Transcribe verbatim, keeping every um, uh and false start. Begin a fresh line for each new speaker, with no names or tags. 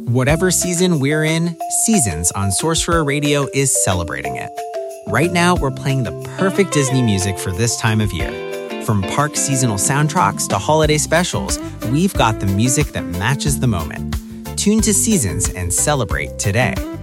Whatever season we're in, Seasons on Sorcerer Radio is celebrating it. Right now, we're playing the perfect Disney music for this time of year. From park seasonal soundtracks to holiday specials, we've got the music that matches the moment. Tune to Seasons and celebrate today.